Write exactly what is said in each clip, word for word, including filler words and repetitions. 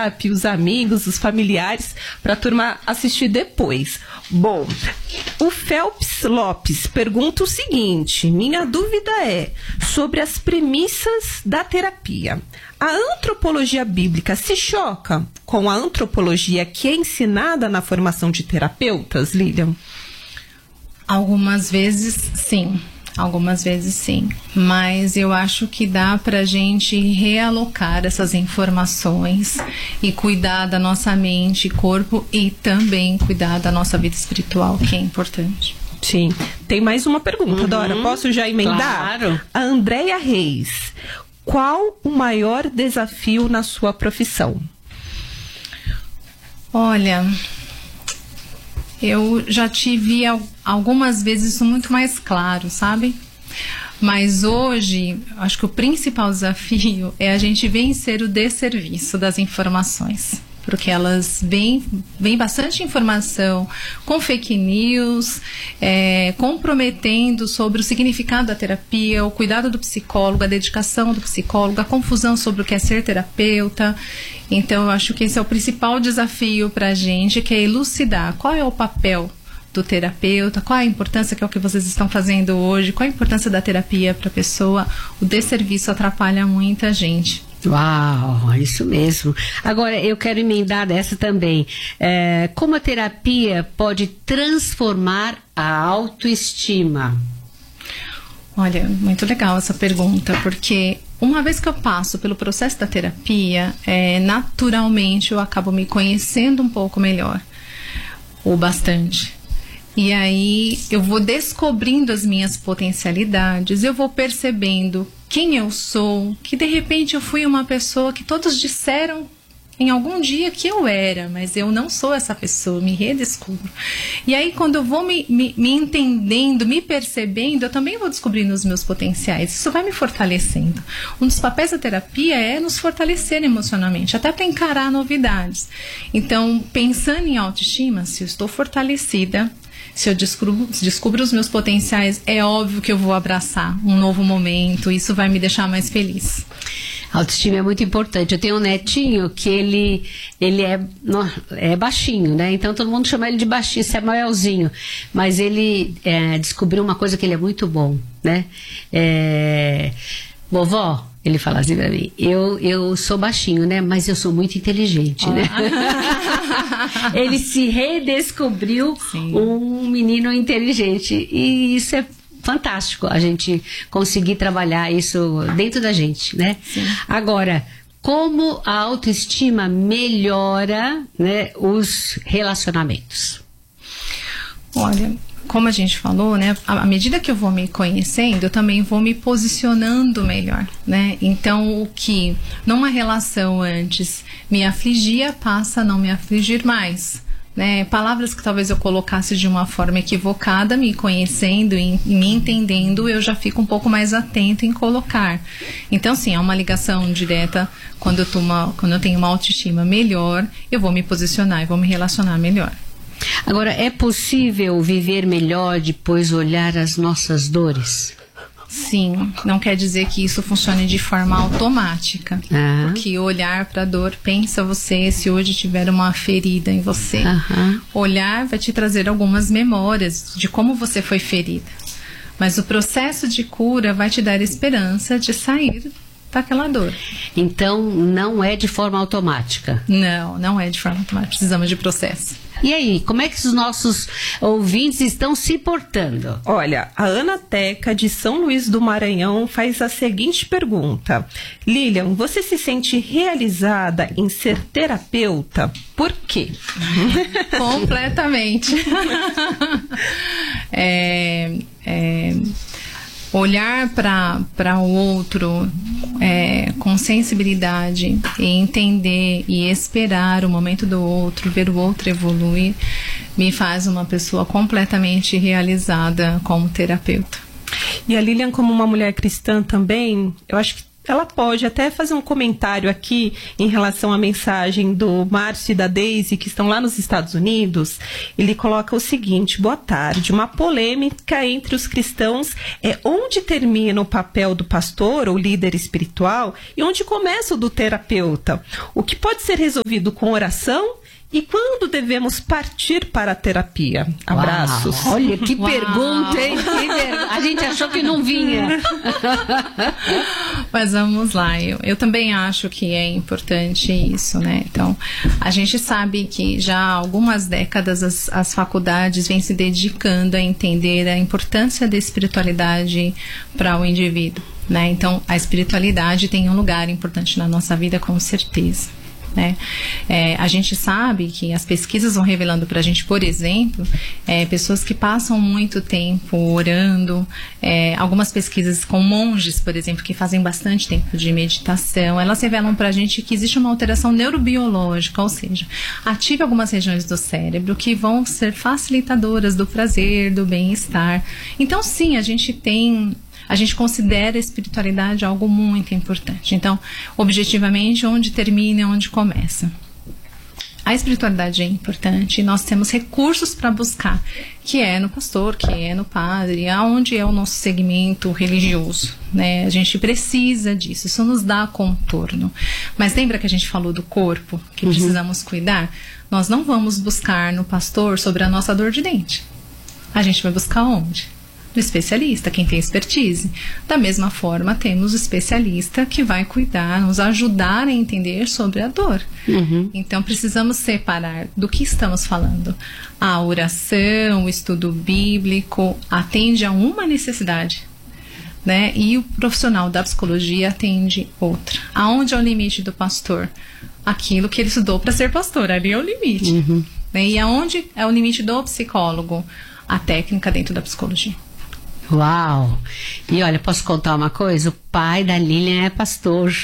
WhatsApp, os amigos, os familiares, para a turma assistir depois. Bom, o Phelps Lopes pergunta o seguinte: minha dúvida é sobre as premissas da terapia. A antropologia bíblica se choca com a antropologia que é ensinada na formação de terapeutas, Lilian? Algumas vezes, sim. Algumas vezes sim, mas eu acho que dá pra gente realocar essas informações e cuidar da nossa mente e corpo e também cuidar da nossa vida espiritual, que é importante. Sim. Tem mais uma pergunta, uhum. Dora, posso já emendar? Claro. A Andréia Reis: qual o maior desafio na sua profissão? Olha, eu já tive algumas vezes isso muito mais claro, sabe? Mas hoje, acho que o principal desafio é a gente vencer o desserviço das informações. Porque elas vêm, vêm bastante informação com fake news, é, comprometendo sobre o significado da terapia, o cuidado do psicólogo, a dedicação do psicólogo, a confusão sobre o que é ser terapeuta. Então, eu acho que esse é o principal desafio para a gente, que é elucidar qual é o papel do terapeuta, qual a importância, que é o que vocês estão fazendo hoje, qual a importância da terapia para a pessoa. O desserviço atrapalha muita gente. Uau, isso mesmo. Agora, eu quero emendar dessa também. É, como a terapia pode transformar a autoestima? Olha, muito legal essa pergunta, porque uma vez que eu passo pelo processo da terapia, é, naturalmente eu acabo me conhecendo um pouco melhor, ou bastante. E aí eu vou descobrindo as minhas potencialidades, eu vou percebendo quem eu sou, que de repente eu fui uma pessoa que todos disseram em algum dia que eu era, mas eu não sou essa pessoa, me redescubro. E aí quando eu vou me, me, me entendendo, me percebendo, eu também vou descobrindo os meus potenciais. Isso vai me fortalecendo. Um dos papéis da terapia é nos fortalecer emocionalmente, até para encarar novidades. Então, pensando em autoestima, se eu estou fortalecida, se eu descubro, descubro os meus potenciais, é óbvio que eu vou abraçar um novo momento, isso vai me deixar mais feliz. A autoestima é muito importante. Eu tenho um netinho que ele, ele é, é baixinho, né? Então todo mundo chama ele de baixinho, Samuelzinho. Mas ele é, descobriu uma coisa que ele é muito bom, né? É, vovó, ele fala assim pra mim, eu, eu sou baixinho, né? Mas eu sou muito inteligente, oh. né? Ele se redescobriu Sim. um menino inteligente. E isso é fantástico, a gente conseguir trabalhar isso dentro da gente, né? Sim. Agora, como a autoestima melhora, né, os relacionamentos? Olha, como a gente falou, né, à medida que eu vou me conhecendo, eu também vou me posicionando melhor, né? Então, o que numa relação antes me afligia, passa a não me afligir mais. Né, palavras que talvez eu colocasse de uma forma equivocada, me conhecendo e, e me entendendo, eu já fico um pouco mais atento em colocar. Então, sim, há uma ligação direta. Quando eu, tô uma, quando eu tenho uma autoestima melhor, eu vou me posicionar e vou me relacionar melhor. Agora, é possível viver melhor depois olhar as nossas dores? Sim, não quer dizer que isso funcione de forma automática. Uhum. Porque olhar para a dor, pensa você, se hoje tiver uma ferida em você, uhum. olhar vai te trazer algumas memórias de como você foi ferida. Mas o processo de cura vai te dar esperança de sair daquela dor. Então, não é de forma automática? Não, não é de forma automática. Precisamos de processo. E aí, como é que os nossos ouvintes estão se portando? Olha, a Ana Teca, de São Luís do Maranhão, faz a seguinte pergunta. Lilian, você se sente realizada em ser terapeuta? Por quê? Completamente. é... é... Olhar para o outro é, com sensibilidade e entender e esperar o momento do outro, ver o outro evoluir, me faz uma pessoa completamente realizada como terapeuta. E a Lilian, como uma mulher cristã também, eu acho que ela pode até fazer um comentário aqui em relação à mensagem do Márcio e da Deise, que estão lá nos Estados Unidos. Ele coloca o seguinte: boa tarde, uma polêmica entre os cristãos é onde termina o papel do pastor ou líder espiritual e onde começa o do terapeuta. O que pode ser resolvido com oração? E quando devemos partir para a terapia? Abraços. Uau, olha que Uau. pergunta, hein? A gente achou que não vinha. Mas vamos lá, eu, eu também acho que é importante isso, né? Então, a gente sabe que já há algumas décadas as, as faculdades vêm se dedicando a entender a importância da espiritualidade para o indivíduo, né? Então, a espiritualidade tem um lugar importante na nossa vida, com certeza. Né? É, a gente sabe que as pesquisas vão revelando para a gente, por exemplo, é, pessoas que passam muito tempo orando, é, algumas pesquisas com monges, por exemplo, que fazem bastante tempo de meditação, elas revelam para a gente que existe uma alteração neurobiológica, ou seja, ativa algumas regiões do cérebro que vão ser facilitadoras do prazer, do bem-estar. Então, sim, a gente tem... A gente considera a espiritualidade algo muito importante. Então, objetivamente, onde termina e onde começa. A espiritualidade é importante e nós temos recursos para buscar, que é no pastor, que é no padre, aonde é o nosso segmento religioso, né? A gente precisa disso, isso nos dá contorno. Mas lembra que a gente falou do corpo, que uhum. precisamos cuidar? Nós não vamos buscar no pastor sobre a nossa dor de dente. A gente vai buscar onde? Do especialista, quem tem expertise. Da mesma forma, temos o especialista que vai cuidar, nos ajudar a entender sobre a dor. Uhum. Então, precisamos separar do que estamos falando. A oração, o estudo bíblico atende a uma necessidade, né? E o profissional da psicologia atende outra. Aonde é o limite do pastor? Aquilo que ele estudou para ser pastor, ali é o limite. Uhum. Né? E aonde é o limite do psicólogo? A técnica dentro da psicologia. Uau! E olha, posso contar uma coisa? O pai da Lilian é pastor.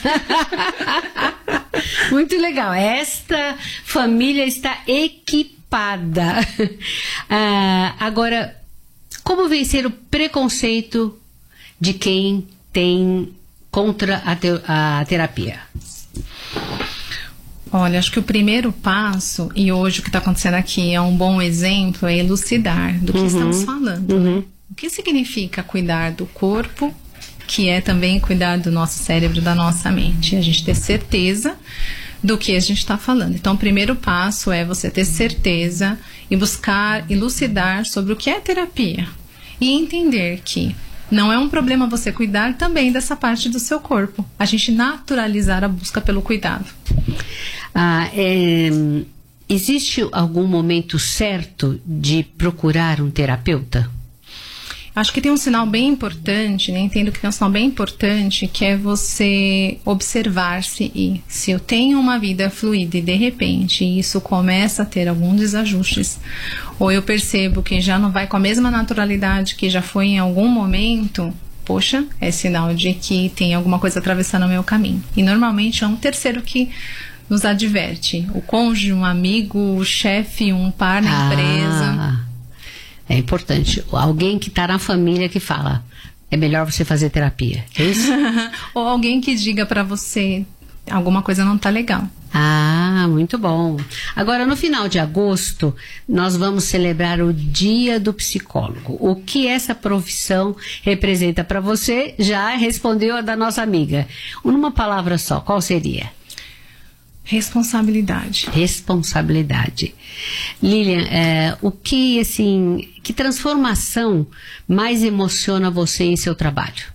Muito legal. Esta família está equipada. Ah, agora, como vencer o preconceito de quem tem contra a, te- a terapia? Olha, acho que o primeiro passo, e hoje o que está acontecendo aqui é um bom exemplo, é elucidar do que uhum. estamos falando. Uhum. O que significa cuidar do corpo, que é também cuidar do nosso cérebro, da nossa mente? A gente ter certeza do que a gente está falando. Então, o primeiro passo é você ter certeza e buscar elucidar sobre o que é terapia. E entender que não é um problema você cuidar também dessa parte do seu corpo. A gente naturalizar a busca pelo cuidado. Ah, é, existe algum momento certo de procurar um terapeuta? Acho que tem um sinal bem importante, né? Entendo que tem um sinal bem importante, que é você observar-se e se eu tenho uma vida fluida e de repente isso começa a ter alguns desajustes, ou eu percebo que já não vai com a mesma naturalidade que já foi em algum momento, poxa, é sinal de que tem alguma coisa atravessando o meu caminho. E normalmente é um terceiro que nos adverte, o cônjuge, um amigo, o chefe, um par na ah. empresa. É importante. Alguém que está na família que fala, é melhor você fazer terapia. É isso? Ou alguém que diga para você, alguma coisa não está legal. Ah, muito bom. Agora, no final de agosto, nós vamos celebrar o Dia do Psicólogo. O que essa profissão representa para você? Já respondeu a da nossa amiga. Numa palavra só, qual seria? Responsabilidade. Responsabilidade. Lilian, é, o que, assim, que transformação mais emociona você em seu trabalho?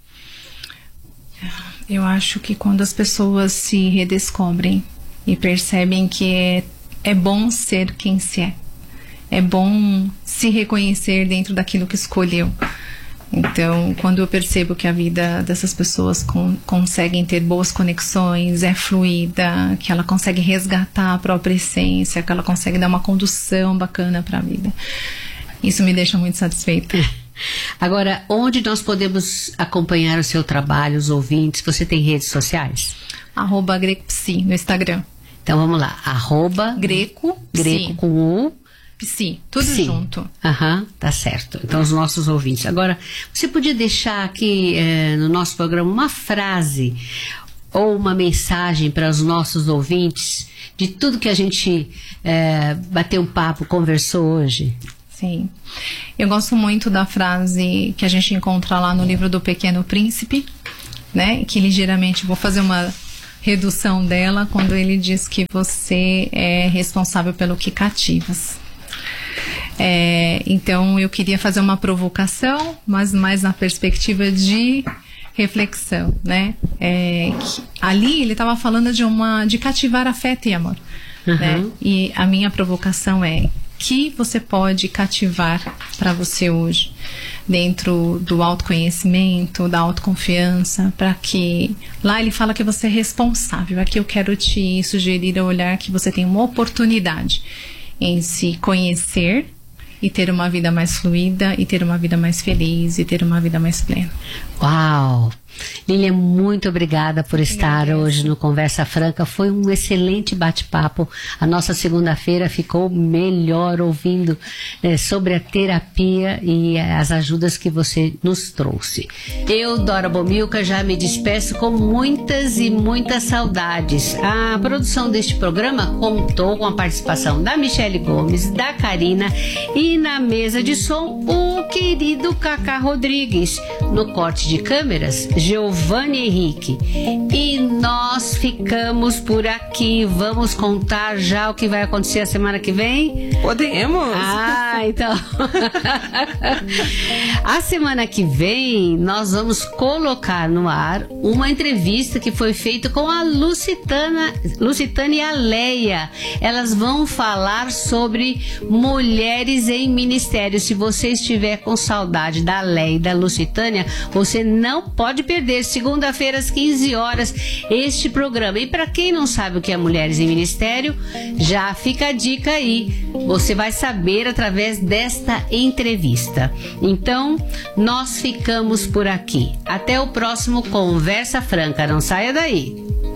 Eu acho que quando as pessoas se redescobrem e percebem que é, é bom ser quem se é. É bom se reconhecer dentro daquilo que escolheu. Então, quando eu percebo que a vida dessas pessoas con- conseguem ter boas conexões, é fluida, que ela consegue resgatar a própria essência, que ela consegue dar uma condução bacana para a vida, isso me deixa muito satisfeita. Agora, onde nós podemos acompanhar o seu trabalho, os ouvintes? Você tem redes sociais? Arroba GrecoPsi no Instagram. Então vamos lá, arroba Greco, Greco com U, Psi, tudo Sim. junto. Aham, tá certo. Então, os nossos ouvintes. Agora, você podia deixar aqui eh, no nosso programa uma frase ou uma mensagem para os nossos ouvintes de tudo que a gente eh, bateu um papo, conversou hoje? Sim. Eu gosto muito da frase que a gente encontra lá no livro do Pequeno Príncipe, né? Que ligeiramente vou fazer uma redução dela quando ele diz que você é responsável pelo que cativas. É, então eu queria fazer uma provocação, mas mais na perspectiva de reflexão, né? É, que, ali ele estava falando de uma de cativar afeto e amor, uhum. né? E a minha provocação é que você pode cativar para você hoje, dentro do autoconhecimento, da autoconfiança, para que lá ele fala que você é responsável. Aqui eu quero te sugerir a olhar que você tem uma oportunidade em se conhecer e ter uma vida mais fluida, e ter uma vida mais feliz, e ter uma vida mais plena. Uau! Lília, muito obrigada por estar hoje no Conversa Franca. Foi um excelente bate-papo. A nossa segunda-feira ficou melhor ouvindo eh, sobre a terapia e as ajudas que você nos trouxe. Eu, Dora Bomilca, já me despeço com muitas e muitas saudades. A produção deste programa contou com a participação da Michele Gomes, da Karina e na mesa de som o querido Cacá Rodrigues. No corte de câmeras, Giovanni Henrique. E nós ficamos por aqui. Vamos contar já o que vai acontecer a semana que vem? Podemos. Ah, então. A semana que vem nós vamos colocar no ar uma entrevista que foi feita com a Lucitana, Lucitana e a Leia. Elas vão falar sobre mulheres em ministério. Se você estiver com saudade da Leia e da Lucitânia, você não pode perder. Segunda-feira às quinze horas este programa. E para quem não sabe o que é Mulheres em Ministério, já fica a dica aí. Você vai saber através desta entrevista. Então, nós ficamos por aqui. Até o próximo Conversa Franca. Não saia daí.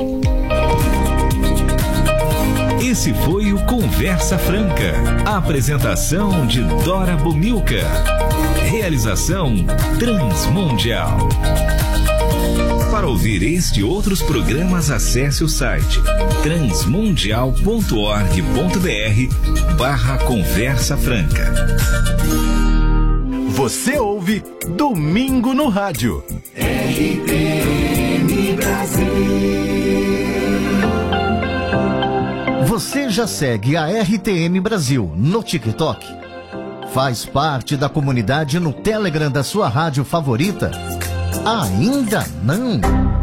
Esse foi o Conversa Franca. A apresentação de Dora Bomilca. Realização Transmundial. Para ouvir este e outros programas, acesse o site transmundial ponto org ponto br barra Conversa Franca. Você ouve Domingo no Rádio. R T M Brasil. Você já segue a R T M Brasil no TikTok? Faz parte da comunidade no Telegram da sua rádio favorita? Ainda não?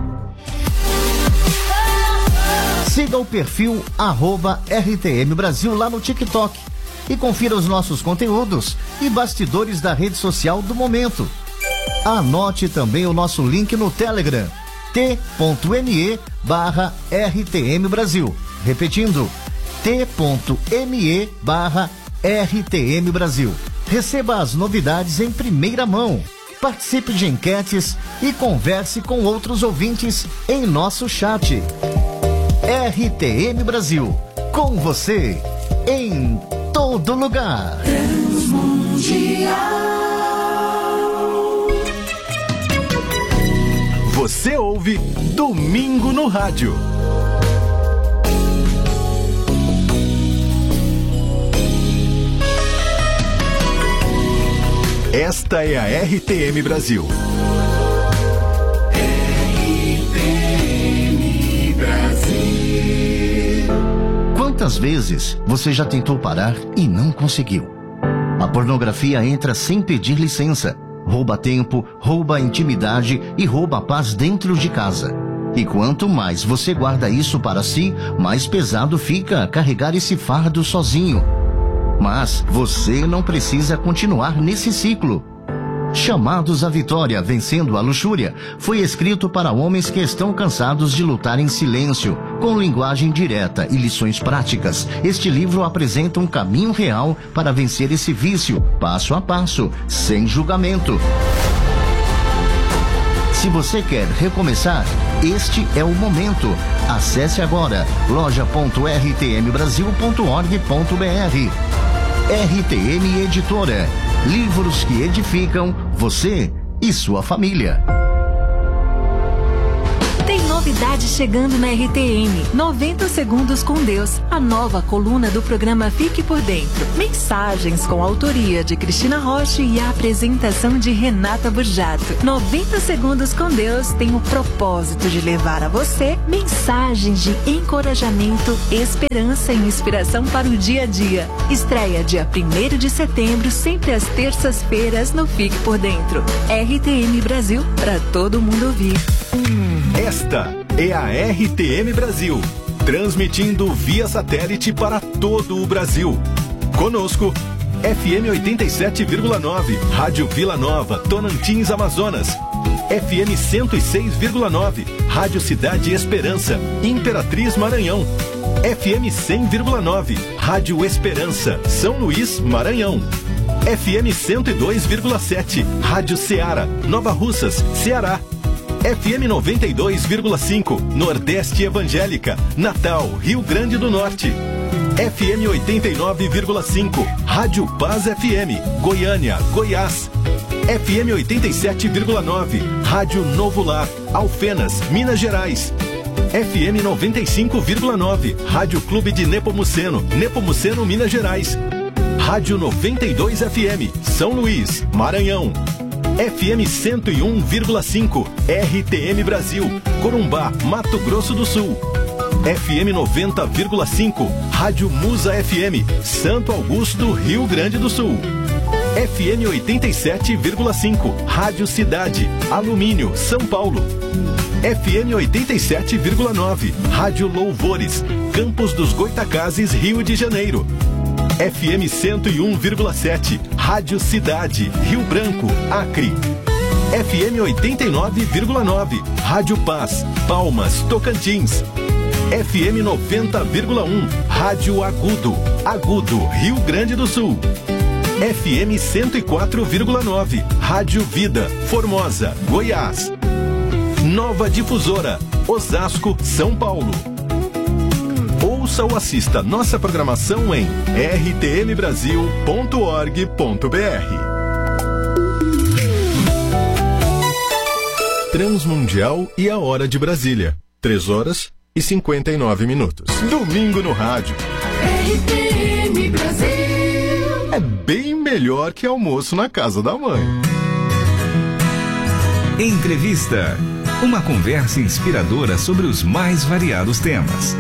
Siga o perfil arroba R T M Brasil lá no TikTok e confira os nossos conteúdos e bastidores da rede social do momento. Anote também o nosso link no Telegram, t.me barra RTM Brasil. Repetindo, t.me barra RTM Brasil. Receba as novidades em primeira mão. Participe de enquetes e converse com outros ouvintes em nosso chat. R T M Brasil, com você, em todo lugar. Transmundial. Você ouve Domingo no Rádio. Esta é a R T M Brasil. R T M Brasil. Quantas vezes você já tentou parar e não conseguiu? A pornografia entra sem pedir licença, rouba tempo, rouba a intimidade e rouba a paz dentro de casa. E quanto mais você guarda isso para si, mais pesado fica carregar esse fardo sozinho. Mas você não precisa continuar nesse ciclo. Chamados à Vitória, Vencendo a Luxúria, foi escrito para homens que estão cansados de lutar em silêncio, com linguagem direta e lições práticas. Este livro apresenta um caminho real para vencer esse vício, passo a passo, sem julgamento. Se você quer recomeçar, este é o momento. Acesse agora loja ponto r t m brasil ponto org ponto b r. R T M Editora. Livros que edificam você e sua família. Tem novidade chegando na R T M. noventa Segundos com Deus. A nova coluna do programa Fique por Dentro. Mensagens com a autoria de Cristina Rocha e a apresentação de Renata Burjato. noventa Segundos com Deus tem o propósito de levar a você mensagens de encorajamento, esperança e inspiração para o dia a dia. Estreia dia primeiro de setembro, sempre às terças-feiras no Fique por Dentro. R T M Brasil, para todo mundo ouvir. Esta é a R T M Brasil, transmitindo via satélite para todo o Brasil. Conosco, F M oitenta e sete vírgula nove, Rádio Vila Nova, Tonantins, Amazonas. F M cento e seis vírgula nove, Rádio Cidade Esperança, Imperatriz, Maranhão. F M cem vírgula nove, Rádio Esperança, São Luís, Maranhão. F M cento e dois vírgula sete, Rádio Ceará, Nova Russas, Ceará. F M noventa e dois vírgula cinco, Nordeste Evangélica, Natal, Rio Grande do Norte. F M oitenta e nove vírgula cinco, Rádio Paz F M, Goiânia, Goiás. F M oitenta e sete vírgula nove, Rádio Novo Lar, Alfenas, Minas Gerais. F M noventa e cinco vírgula nove, Rádio Clube de Nepomuceno, Nepomuceno, Minas Gerais. Rádio noventa e dois F M, São Luís, Maranhão. F M cento e um vírgula cinco, R T M Brasil, Corumbá, Mato Grosso do Sul. F M noventa vírgula cinco, Rádio Musa F M, Santo Augusto, Rio Grande do Sul. F M oitenta e sete vírgula cinco, Rádio Cidade, Alumínio, São Paulo. F M oitenta e sete vírgula nove, Rádio Louvores, Campos dos Goitacazes, Rio de Janeiro. F M cento e um vírgula sete, Rádio Cidade, Rio Branco, Acre. F M oitenta e nove vírgula nove, Rádio Paz, Palmas, Tocantins. F M noventa vírgula um, Rádio Agudo, Agudo, Rio Grande do Sul. F M cento e quatro vírgula nove, Rádio Vida, Formosa, Goiás. Nova Difusora, Osasco, São Paulo. Ouça ou assista nossa programação em r t m brasil ponto org ponto b r. Transmundial e a Hora de Brasília. três horas e cinquenta e nove minutos. Domingo no rádio. R T M Brasil. É bem melhor que almoço na casa da mãe. Entrevista. Uma conversa inspiradora sobre os mais variados temas.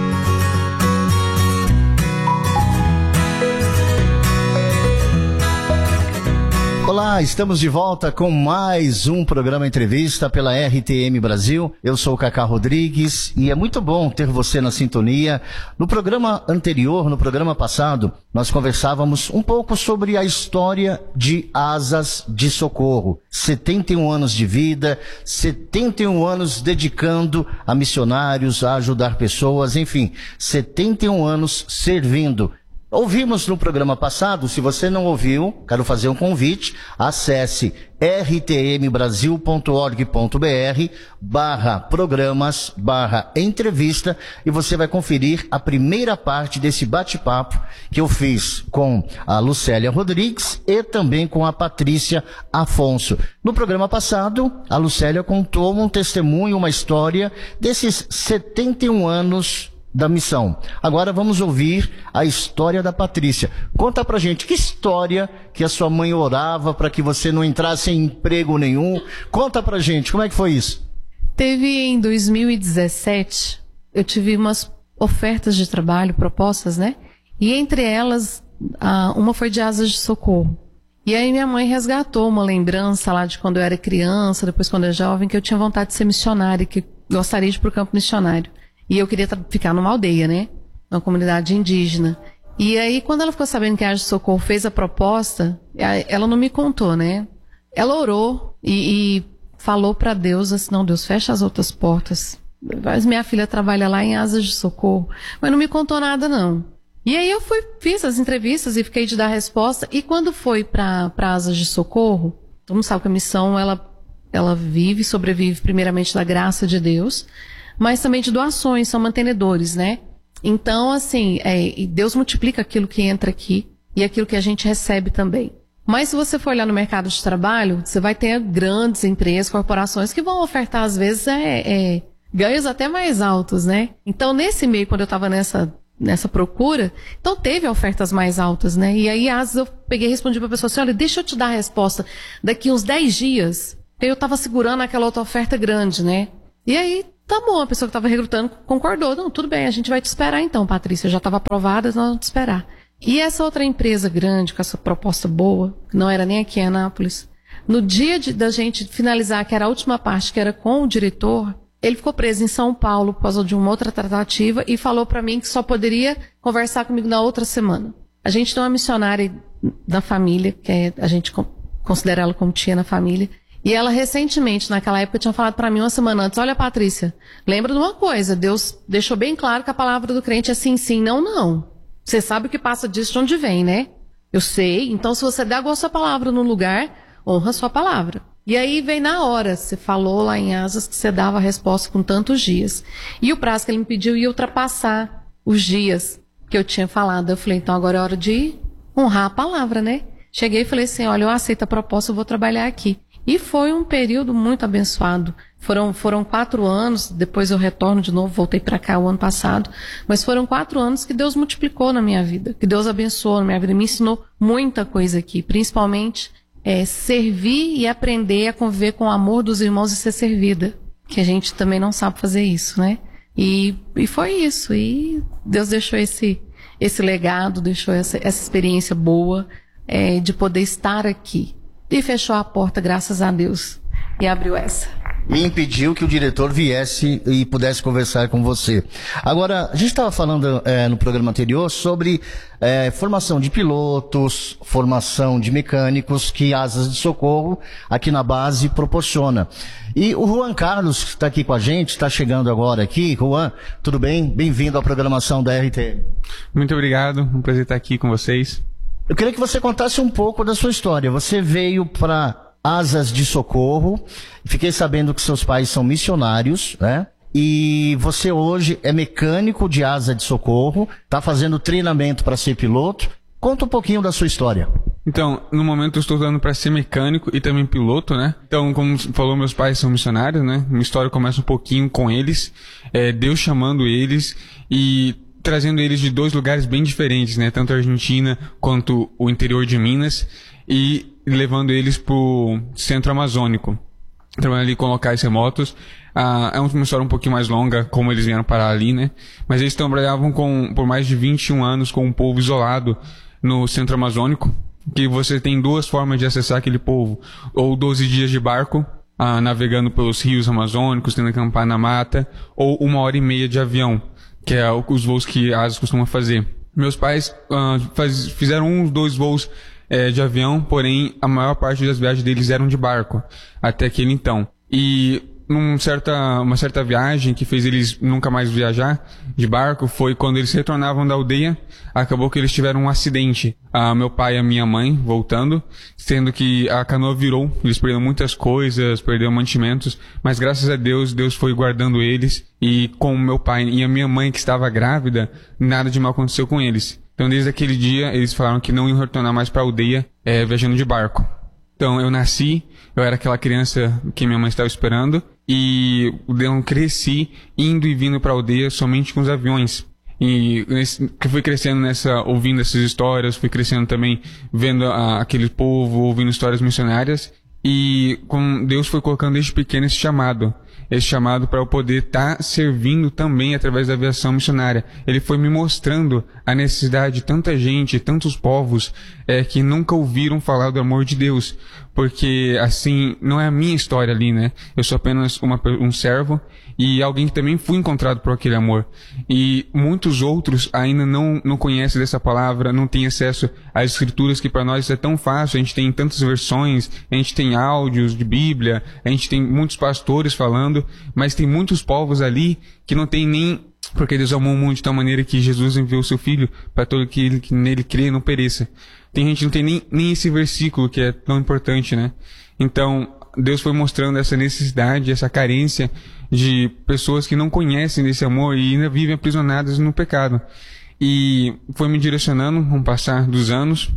Olá, estamos de volta com mais um programa Entrevista pela R T M Brasil. Eu sou o Cacá Rodrigues e é muito bom ter você na sintonia. No programa anterior, no programa passado, nós conversávamos um pouco sobre a história de Asas de Socorro. setenta e um anos de vida, setenta e um anos dedicando a missionários, a ajudar pessoas, enfim, setenta e um anos servindo. Ouvimos no programa passado, se você não ouviu, quero fazer um convite, acesse r t m brasil ponto org ponto b r barra programas barra entrevista e você vai conferir a primeira parte desse bate-papo que eu fiz com a Lucélia Rodrigues e também com a Patrícia Afonso. No programa passado, a Lucélia contou um testemunho, uma história desses setenta e um anos da missão. Agora vamos ouvir a história da Patrícia. Conta pra gente, que história que a sua mãe orava para que você não entrasse em emprego nenhum? Conta pra gente, como é que foi isso? Teve em dois mil e dezessete, eu tive umas ofertas de trabalho, propostas, né? E entre elas, uma foi de Asas de Socorro. E aí minha mãe resgatou uma lembrança lá de quando eu era criança, depois quando eu era jovem, que eu tinha vontade de ser missionária, que gostaria de ir pro campo missionário. E eu queria ficar numa aldeia, né? Numa comunidade indígena. E aí, quando ela ficou sabendo que a Asas de Socorro fez a proposta, ela não me contou, né? Ela orou e, e falou para Deus assim, não, Deus, fecha as outras portas. Mas minha filha trabalha lá em Asas de Socorro. Mas não me contou nada, não. E aí eu fui, fiz as entrevistas e fiquei de dar a resposta. E quando foi para Asas de Socorro, todo mundo sabe que a missão, ela, ela vive, sobrevive primeiramente da graça de Deus, mas também de doações, são mantenedores, né? Então, assim, é, Deus multiplica aquilo que entra aqui. e aquilo que a gente recebe também. Mas se você for olhar no mercado de trabalho, você vai ter grandes empresas, corporações que vão ofertar, às vezes, é, é, ganhos até mais altos, né? Então, nesse meio, quando eu estava nessa, nessa procura, então teve ofertas mais altas, né? E aí, às vezes, eu peguei e respondi para a pessoa assim, olha, deixa eu te dar a resposta daqui uns dez dias. Eu estava segurando aquela outra oferta grande, né? E aí, tá bom, a pessoa que estava recrutando concordou. Não, tudo bem, a gente vai te esperar então, Patrícia. Já estava aprovada, nós vamos te esperar. E essa outra empresa grande, com essa proposta boa, que não era nem aqui em Anápolis, no dia de, da gente finalizar, que era a última parte, que era com o diretor, ele ficou preso em São Paulo por causa de uma outra tratativa e falou para mim que só poderia conversar comigo na outra semana. A gente tem uma missionária da família, que é, a gente considera ela como tia na família, e ela recentemente, naquela época, tinha falado para mim uma semana antes, olha, Patrícia, lembra de uma coisa, Deus deixou bem claro que a palavra do crente é sim, sim, não, não. Você sabe o que passa disso de onde vem, né? Eu sei. Então, se você der a sua palavra no lugar, honra a sua palavra. E aí vem na hora. Você falou lá em Asas que você dava a resposta com tantos dias. E o prazo que ele me pediu ia ultrapassar os dias que eu tinha falado. Eu falei, então agora é hora de honrar a palavra, né? Cheguei e falei assim, olha, eu aceito a proposta, eu vou trabalhar aqui. E foi um período muito abençoado. Foram, foram quatro anos, depois eu retorno de novo, voltei para cá o ano passado, mas foram quatro anos que Deus multiplicou na minha vida, que Deus abençoou na minha vida, me ensinou muita coisa aqui, principalmente é, servir e aprender a conviver com o amor dos irmãos e ser servida, que a gente também não sabe fazer isso, né? E, e foi isso, e Deus deixou esse, esse legado, deixou essa, essa experiência boa é, de poder estar aqui. E fechou a porta, graças a Deus, e abriu essa. E impediu que o diretor viesse e pudesse conversar com você. Agora, a gente estava falando é, no programa anterior sobre é, formação de pilotos, formação de mecânicos que Asas de Socorro aqui na base proporciona. E o Juan Carlos está aqui com a gente, está chegando agora aqui. Juan, tudo bem? Bem-vindo à programação da R T M. Muito obrigado, um prazer estar aqui com vocês. Eu queria que você contasse um pouco da sua história. Você veio para Asas de Socorro, fiquei sabendo que seus pais são missionários, né? E você hoje é mecânico de Asa de Socorro, está fazendo treinamento para ser piloto. Conta um pouquinho da sua história. Então, no momento eu estou estudando para ser mecânico e também piloto, né? Então, como falou, meus pais são missionários, né? Minha história começa um pouquinho com eles, é, Deus chamando eles e trazendo eles de dois lugares bem diferentes, né? Tanto a Argentina quanto o interior de Minas, e levando eles pro centro amazônico, trabalhando ali com locais remotos. Ah, é uma história um pouquinho mais longa, como eles vieram parar ali, né? Mas eles trabalhavam com, por mais de vinte e um anos com um povo isolado no centro amazônico, que você tem duas formas de acessar aquele povo, ou doze dias de barco, ah, navegando pelos rios amazônicos, tendo que acampar na mata, ou uma hora e meia de avião, que é os voos que a Asas costuma fazer. Meus pais uh, faz, fizeram uns dois voos é, de avião, porém a maior parte das viagens deles eram de barco, até aquele então. E numa certa, uma certa viagem que fez eles nunca mais viajar de barco foi quando eles retornavam da aldeia. Acabou que eles tiveram um acidente. Ah, meu pai e a minha mãe voltando, sendo que a canoa virou. Eles perderam muitas coisas, perderam mantimentos, mas graças a Deus, Deus foi guardando eles. E com o meu pai e a minha mãe, que estava grávida, nada de mal aconteceu com eles. Então desde aquele dia eles falaram que não iam retornar mais para a aldeia é, viajando de barco. Então eu nasci, eu era aquela criança que minha mãe estava esperando, e eu cresci indo e vindo para a aldeia somente com os aviões. E nesse, que fui crescendo nessa, ouvindo essas histórias, fui crescendo também vendo a, aquele povo, ouvindo histórias missionárias, e com Deus foi colocando desde pequeno esse chamado. Esse chamado para eu poder estar tá servindo também através da aviação missionária. Ele foi me mostrando a necessidade de tanta gente, tantos povos é, que nunca ouviram falar do amor de Deus. Porque, assim, não é a minha história ali, né? Eu sou apenas uma, um servo e alguém que também foi encontrado por aquele amor. E muitos outros ainda não, não conhecem dessa palavra, não têm acesso às escrituras, que para nós é tão fácil. A gente tem tantas versões, a gente tem áudios de Bíblia, a gente tem muitos pastores falando, mas tem muitos povos ali que não tem nem... Porque Deus amou o mundo de tal maneira que Jesus enviou o seu Filho para todo aquele que nele crê não pereça. Tem gente que não tem nem, nem esse versículo que é tão importante, né? Então, Deus foi mostrando essa necessidade, essa carência de pessoas que não conhecem desse amor e ainda vivem aprisionadas no pecado. e foi me direcionando com o passar dos anos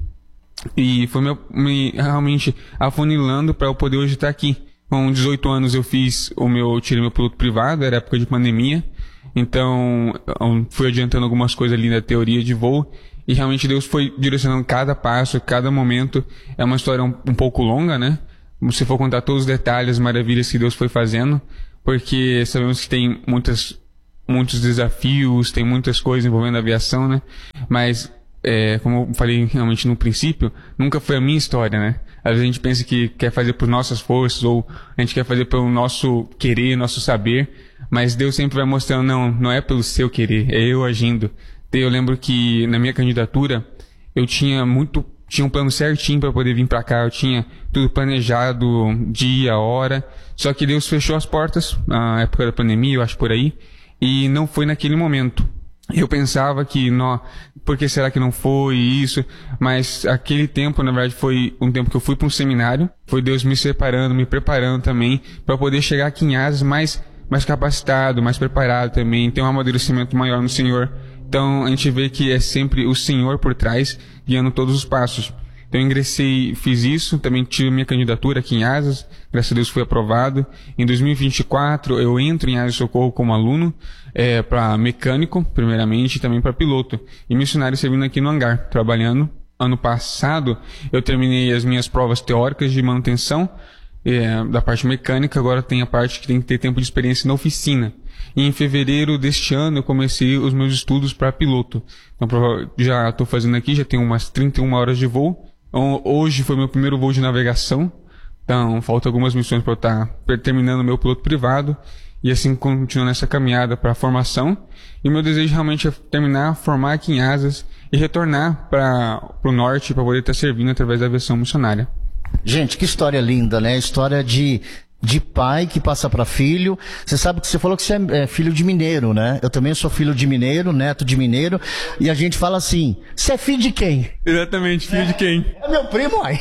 e foi me, me realmente afunilando para eu poder hoje estar aqui. Com dezoito anos eu fiz o meu, eu tirei meu piloto privado, era época de pandemia, então eu fui adiantando algumas coisas ali na teoria de voo e realmente Deus foi direcionando cada passo, cada momento. É uma história um, um pouco longa, né? Se for contar todos os detalhes, maravilhas que Deus foi fazendo, porque sabemos que tem muitas, muitos desafios, tem muitas coisas envolvendo a aviação, né? Mas, é, como eu falei realmente no princípio, nunca foi a minha história, né? Às vezes a gente pensa que quer fazer por nossas forças, ou a gente quer fazer pelo nosso querer, nosso saber, mas Deus sempre vai mostrando, não, não é pelo seu querer, é eu agindo. Eu lembro que na minha candidatura, eu tinha muito, tinha um plano certinho para poder vir para cá, eu tinha tudo planejado, dia, hora, só que Deus fechou as portas, na época da pandemia, eu acho por aí, e não foi naquele momento. Eu pensava que, não, por que será que não foi isso? Mas aquele tempo, na verdade, foi um tempo que eu fui para um seminário. Foi Deus me separando, me preparando também para poder chegar aqui em Asas mais, mais capacitado, mais preparado também, ter um amadurecimento maior no Senhor. Então, a gente vê que é sempre o Senhor por trás, guiando todos os passos. Então, eu ingressei, fiz isso, também tive minha candidatura aqui em Asas, graças a Deus fui aprovado. Em dois mil e vinte e quatro, eu entro em Asas Socorro como aluno, é, para mecânico, primeiramente, e também para piloto. E missionário servindo aqui no hangar, trabalhando. Ano passado, eu terminei as minhas provas teóricas de manutenção, é, da parte mecânica, agora tem a parte que tem que ter tempo de experiência na oficina. E em fevereiro deste ano eu comecei os meus estudos para piloto. Então, já estou fazendo aqui, já tenho umas trinta e uma horas de voo. Hoje foi meu primeiro voo de navegação, então faltam algumas missões para eu estar terminando meu piloto privado e assim continuando essa caminhada para a formação. E o meu desejo realmente é terminar, formar aqui em Asas e retornar para o norte para poder estar servindo através da aviação missionária. Gente, que história linda, né? História de... de pai que passa para filho. Você sabe que você falou que você é filho de mineiro, né? Eu também sou filho de mineiro, neto de mineiro. E a gente fala assim, você é filho de quem? Exatamente, filho é, de quem? É meu primo, uai.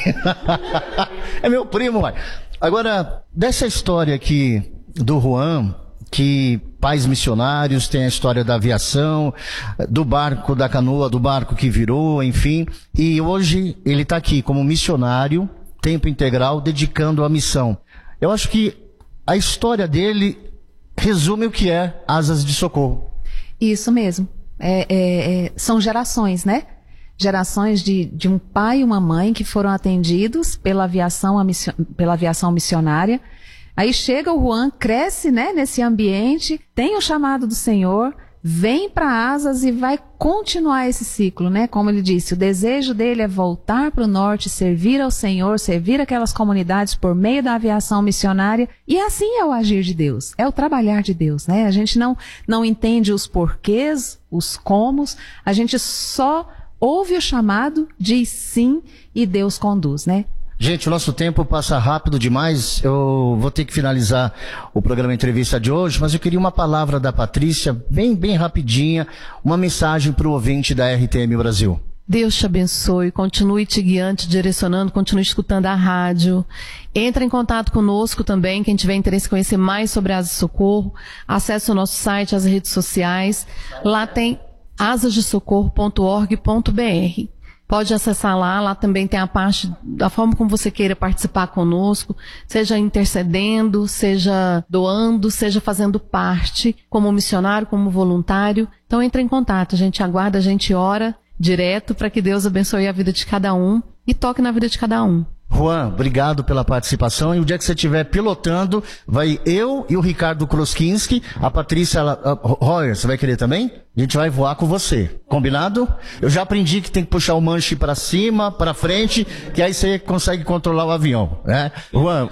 É meu primo, uai. Agora, dessa história aqui do Juan, que pais missionários, tem a história da aviação, do barco, da canoa, do barco que virou, enfim. E hoje ele está aqui como missionário, tempo integral, dedicando a missão. Eu acho que a história dele resume o que é Asas de Socorro. Isso mesmo. É, é, é, são gerações, né? Gerações de, de um pai e uma mãe que foram atendidos pela aviação, pela aviação missionária. Aí chega o Juan, cresce, né, nesse ambiente, tem o chamado do Senhor, vem para Asas e vai continuar esse ciclo, né? Como ele disse, o desejo dele é voltar para o norte, servir ao Senhor, servir aquelas comunidades por meio da aviação missionária. E assim é o agir de Deus, é o trabalhar de Deus, né? A gente não, não entende os porquês, os comos, a gente só ouve o chamado, diz sim e Deus conduz, né? Gente, o nosso tempo passa rápido demais, eu vou ter que finalizar o programa Entrevista de hoje, mas eu queria uma palavra da Patrícia, bem, bem rapidinha, uma mensagem para o ouvinte da R T M Brasil. Deus te abençoe, continue te guiando, te direcionando, continue escutando a rádio. Entra em contato conosco também, quem tiver interesse em conhecer mais sobre Asas de Socorro, acesse o nosso site, as redes sociais, lá tem asas de socorro ponto org ponto b r. Pode acessar lá, lá também tem a parte da forma como você queira participar conosco, seja intercedendo, seja doando, seja fazendo parte, como missionário, como voluntário. Então entre em contato, a gente aguarda, a gente ora direto para que Deus abençoe a vida de cada um e toque na vida de cada um. Juan, obrigado pela participação. E o dia que você estiver pilotando, vai eu e o Ricardo Kroskinski, a Patrícia ela, a Royer, você vai querer também? A gente vai voar com você. Combinado? Eu já aprendi que tem que puxar o manche para cima, para frente, que aí você consegue controlar o avião, né? Juan,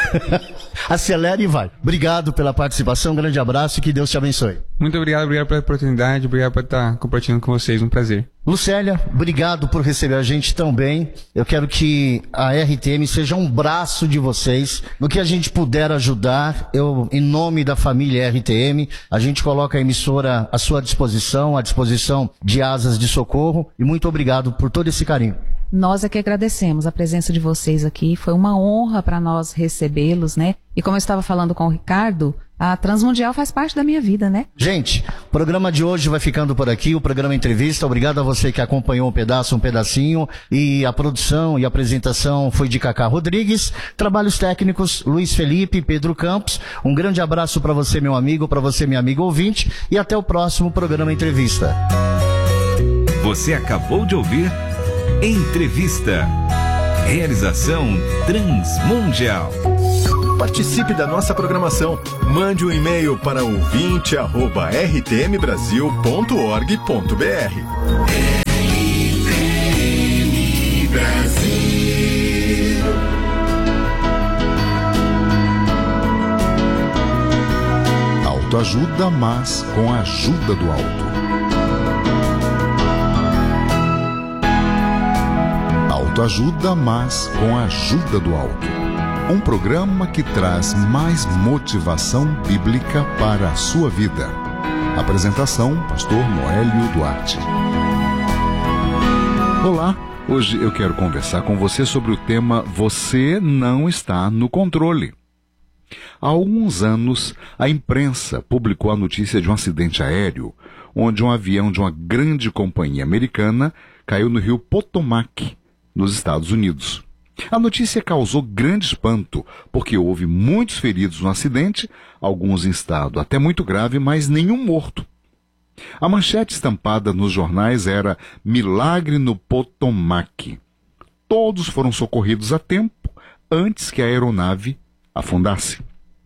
acelera e vai. Obrigado pela participação, um grande abraço e que Deus te abençoe. Muito obrigado, obrigado pela oportunidade, obrigado por estar compartilhando com vocês, um prazer. Lucélia, obrigado por receber a gente tão bem. Eu quero que a R T M seja um braço de vocês. No que a gente puder ajudar, eu, em nome da família R T M, a gente coloca a emissora à sua disposição, à disposição de Asas de Socorro. E muito obrigado por todo esse carinho. Nós é que agradecemos a presença de vocês aqui. Foi uma honra para nós recebê-los, né? E como eu estava falando com o Ricardo, A Transmundial faz parte da minha vida, né? Gente, o programa de hoje vai ficando por aqui, o programa Entrevista. Obrigado a você que acompanhou um pedaço, um pedacinho. E a produção e a apresentação foi de Cacá Rodrigues. Trabalhos técnicos, Luiz Felipe, Pedro Campos. Um grande abraço para você, meu amigo, para você, minha amiga ouvinte. E até o próximo programa Entrevista. Você acabou de ouvir Entrevista. Realização Transmundial. Participe da nossa programação. Mande um e-mail para ouvinte arroba r t m brasil ponto org ponto b r. R T M Brasil. Autoajuda, mas com a ajuda do alto. Autoajuda, mas com a ajuda do alto. Um programa que traz mais motivação bíblica para a sua vida. Apresentação, pastor Noélio Duarte. Olá, hoje eu quero conversar com você sobre o tema Você não está no controle. Há alguns anos, a imprensa publicou a notícia de um acidente aéreo, onde um avião de uma grande companhia americana caiu no rio Potomac, nos Estados Unidos. A notícia causou grande espanto, porque houve muitos feridos no acidente, alguns em estado até muito grave, mas nenhum morto. A manchete estampada nos jornais era Milagre no Potomac. Todos foram socorridos a tempo, antes que a aeronave afundasse.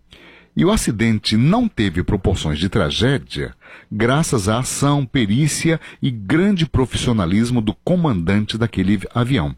E o acidente não teve proporções de tragédia, graças à ação, perícia e grande profissionalismo do comandante daquele avião.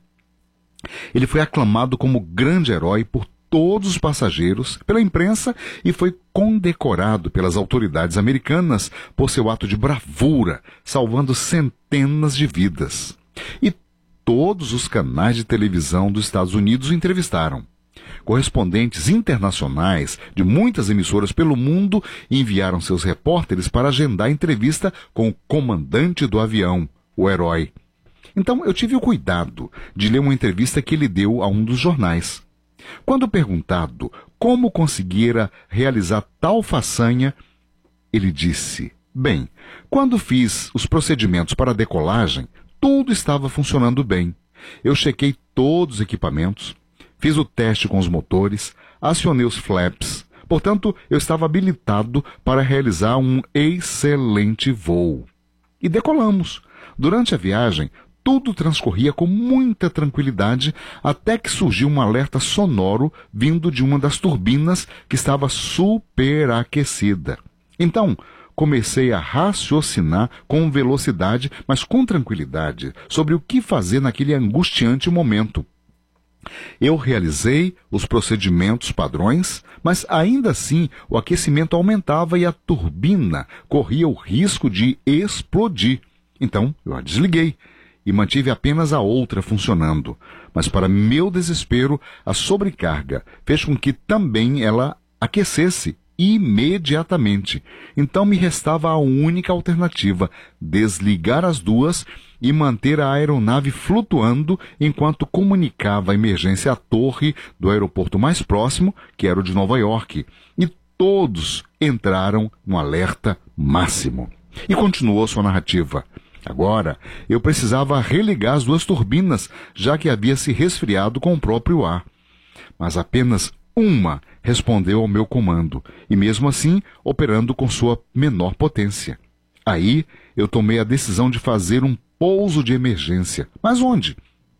Ele foi aclamado como grande herói por todos os passageiros, pela imprensa, e foi condecorado pelas autoridades americanas por seu ato de bravura, salvando centenas de vidas. E todos os canais de televisão dos Estados Unidos o entrevistaram. Correspondentes internacionais de muitas emissoras pelo mundo enviaram seus repórteres para agendar entrevista com o comandante do avião, o herói. Então eu tive o cuidado de ler uma entrevista que ele deu a um dos jornais. Quando perguntado como conseguira realizar tal façanha, ele disse: bem, quando fiz os procedimentos para a decolagem, tudo estava funcionando bem. Eu chequei todos os equipamentos, fiz o teste com os motores, acionei os flaps. Portanto, eu estava habilitado para realizar um excelente voo. E decolamos. Durante a viagem, tudo transcorria com muita tranquilidade, até que surgiu um alerta sonoro vindo de uma das turbinas que estava superaquecida. Então, comecei a raciocinar com velocidade, mas com tranquilidade, sobre o que fazer naquele angustiante momento. Eu realizei os procedimentos padrões, mas ainda assim o aquecimento aumentava e a turbina corria o risco de explodir. Então, eu a desliguei e mantive apenas a outra funcionando. Mas, para meu desespero, a sobrecarga fez com que também ela aquecesse imediatamente. Então me restava a única alternativa: desligar as duas e manter a aeronave flutuando enquanto comunicava a emergência à torre do aeroporto mais próximo, que era o de Nova York. E todos entraram no alerta máximo. E continuou sua narrativa. Agora, eu precisava religar as duas turbinas, já que havia se resfriado com o próprio ar. Mas apenas uma respondeu ao meu comando, e mesmo assim operando com sua menor potência. Aí eu tomei a decisão de fazer um pouso de emergência. Mas onde?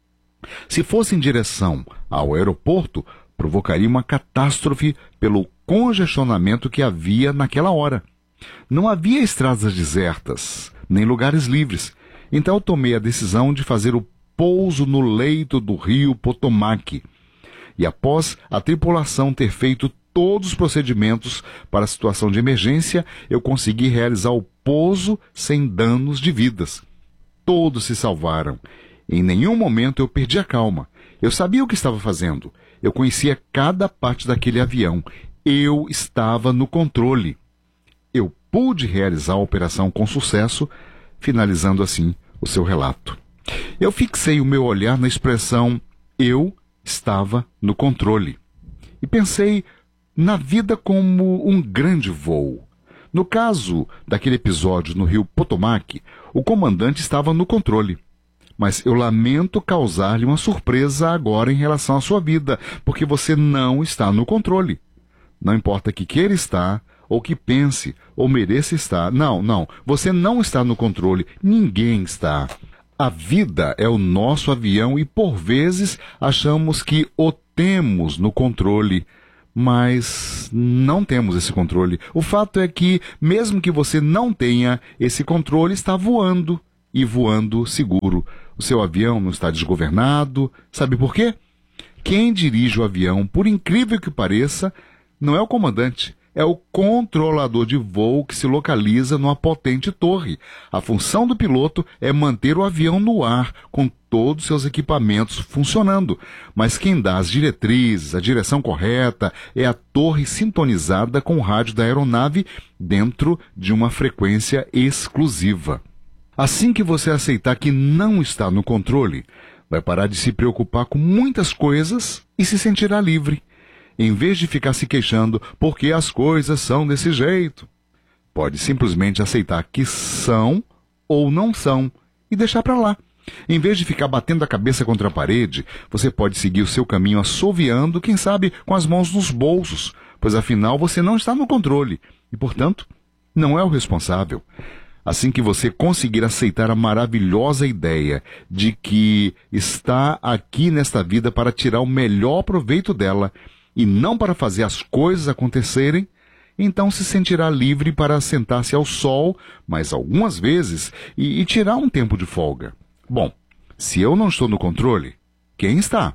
Se fosse em direção ao aeroporto, provocaria uma catástrofe pelo congestionamento que havia naquela hora. Não havia estradas desertas, nem lugares livres. Então eu tomei a decisão de fazer o pouso no leito do rio Potomac. E após a tripulação ter feito todos os procedimentos para a situação de emergência, eu consegui realizar o pouso sem danos de vidas. Todos se salvaram. Em nenhum momento eu perdi a calma. Eu sabia o que estava fazendo. Eu conhecia cada parte daquele avião. Eu estava no controle. Eu pude realizar a operação com sucesso, finalizando assim o seu relato. Eu fixei o meu olhar na expressão "eu estava no controle" e pensei na vida como um grande voo. No caso daquele episódio no rio Potomac, o comandante estava no controle. Mas eu lamento causar-lhe uma surpresa agora em relação à sua vida, porque você não está no controle. Não importa que queira estar, ou que pense, ou mereça estar. Não, não, você não está no controle. Ninguém está. A vida é o nosso avião e, por vezes, achamos que o temos no controle, mas não temos esse controle. O fato é que, mesmo que você não tenha esse controle, está voando, e voando seguro. O seu avião não está desgovernado. Sabe por quê? Quem dirige o avião, por incrível que pareça, não é o comandante, é o controlador de voo que se localiza numa potente torre. A função do piloto é manter o avião no ar, com todos os seus equipamentos funcionando. Mas quem dá as diretrizes, a direção correta, é a torre sintonizada com o rádio da aeronave dentro de uma frequência exclusiva. Assim que você aceitar que não está no controle, vai parar de se preocupar com muitas coisas e se sentirá livre. Em vez de ficar se queixando porque as coisas são desse jeito, pode simplesmente aceitar que são ou não são e deixar para lá. Em vez de ficar batendo a cabeça contra a parede, você pode seguir o seu caminho assoviando, quem sabe com as mãos nos bolsos, pois afinal você não está no controle e, portanto, não é o responsável. Assim que você conseguir aceitar a maravilhosa ideia de que está aqui nesta vida para tirar o melhor proveito dela, e não para fazer as coisas acontecerem, então se sentirá livre para sentar-se ao sol, mais algumas vezes, e, e tirar um tempo de folga. Bom, se eu não estou no controle, quem está?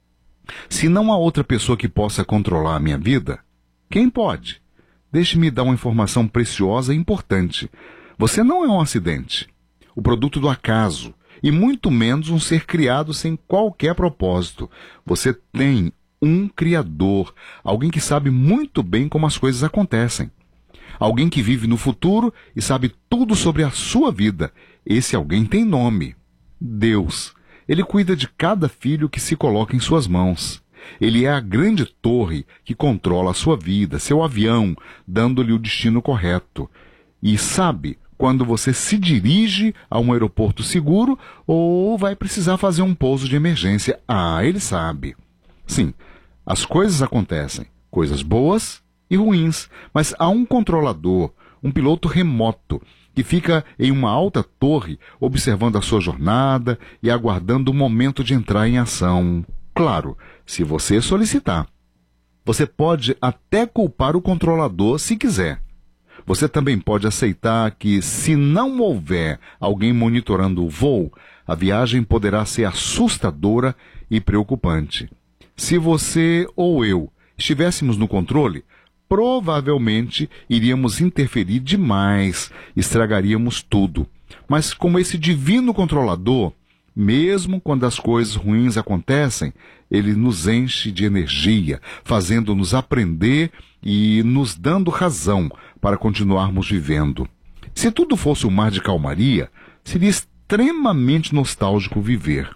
Se não há outra pessoa que possa controlar a minha vida, quem pode? Deixe-me dar uma informação preciosa e importante. Você não é um acidente, o produto do acaso, e muito menos um ser criado sem qualquer propósito. Você tem um Criador, alguém que sabe muito bem como as coisas acontecem. Alguém que vive no futuro e sabe tudo sobre a sua vida. Esse alguém tem nome: Deus. Ele cuida de cada filho que se coloca em suas mãos. Ele é a grande torre que controla a sua vida, seu avião, dando-lhe o destino correto. E sabe quando você se dirige a um aeroporto seguro ou vai precisar fazer um pouso de emergência. Ah, ele sabe. Sim, as coisas acontecem, coisas boas e ruins, mas há um controlador, um piloto remoto, que fica em uma alta torre observando a sua jornada e aguardando o momento de entrar em ação. Claro, se você solicitar. Você pode até culpar o controlador se quiser. Você também pode aceitar que, se não houver alguém monitorando o voo, a viagem poderá ser assustadora e preocupante. Se você ou eu estivéssemos no controle, provavelmente iríamos interferir demais, estragaríamos tudo. Mas como esse divino controlador, mesmo quando as coisas ruins acontecem, ele nos enche de energia, fazendo-nos aprender e nos dando razão para continuarmos vivendo. Se tudo fosse um mar de calmaria, seria extremamente nostálgico viver.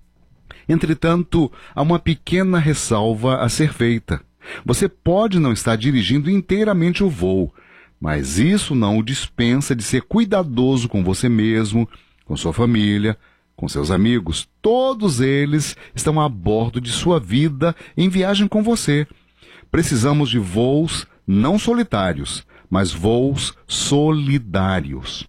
Entretanto, há uma pequena ressalva a ser feita. Você pode não estar dirigindo inteiramente o voo, mas isso não o dispensa de ser cuidadoso com você mesmo, com sua família, com seus amigos. Todos eles estão a bordo de sua vida em viagem com você. Precisamos de voos não solitários, mas voos solidários.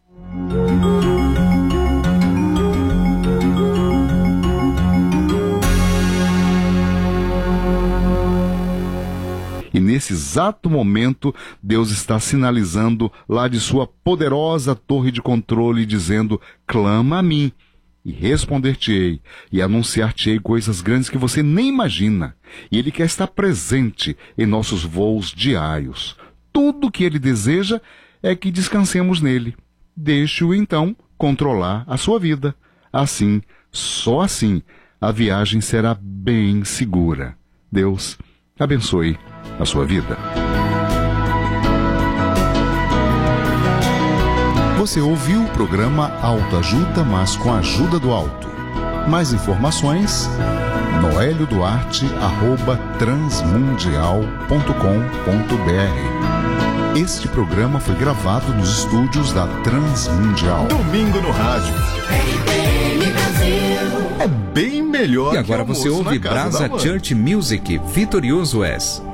E nesse exato momento, Deus está sinalizando lá de sua poderosa torre de controle, dizendo: clama a mim, e responder-te-ei, e anunciar-te-ei coisas grandes que você nem imagina. E Ele quer estar presente em nossos voos diários. Tudo o que Ele deseja é que descansemos nele. Deixe-o, então, controlar a sua vida. Assim, só assim, a viagem será bem segura. Deus abençoe a sua vida. Você ouviu o programa Autoajuda, mas com a ajuda do alto. Mais informações noelio duarte arroba transmundial ponto com ponto br. Este programa foi gravado nos estúdios da Transmundial. Domingo no rádio. É bem melhor. E agora que você almoço ouve na casa da Brasa mãe. Church Music, Vitorioso És.